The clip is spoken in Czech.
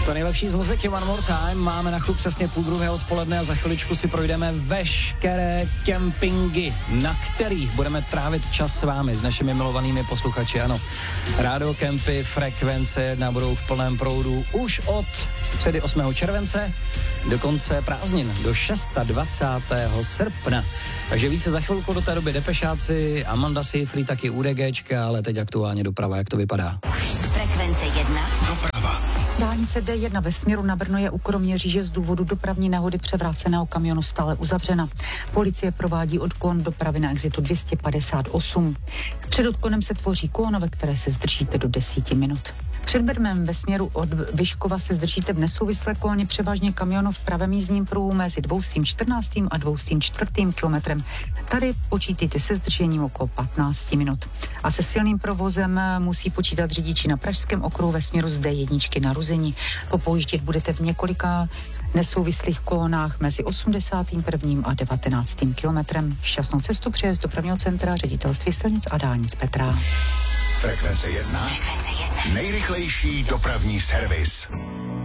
To nejlepší z muziky One More Time. Máme na chlup přesně 12:30 odpoledne a za chviličku si projdeme veškeré kempingy, na kterých budeme trávit čas s vámi, s našimi milovanými posluchači. Ano, Rádio Kempy, Frekvence 1 budou v plném proudu už od středy 8. července do konce prázdnin, do 26. srpna. Takže více za chvilku, do té doby Depešáci, Amanda Seyfried, taky UDGčka, ale teď aktuálně doprava, jak to vypadá. Frekvence 1. Doprava. Dálnice D1 ve směru na Brno je u Kroměříže z důvodu dopravní nehody převráceného kamionu stále uzavřena. Policie provádí odklon dopravy na exitu 258. Před odklonem se tvoří kolona, ve které se zdržíte do 10 minut. Před Brnem ve směru od Vyškova se zdržíte v nesouvislé koloně převážně kamionu v pravém jízdním pruhu mezi 214. a 204. kilometrem. Tady počítejte se zdržením okolo 15 minut. A se silným provozem musí počítat řidiči na Pražském okruhu ve směru z D1 na Ruzení. Popojíždět budete v několika nesouvislých kolonách mezi 81. a 19. kilometrem. Šťastnou cestu přeje z dopravního centra Ředitelství silnic a dálnic Petra. Frekvence 1. Nejrychlejší dopravní servis.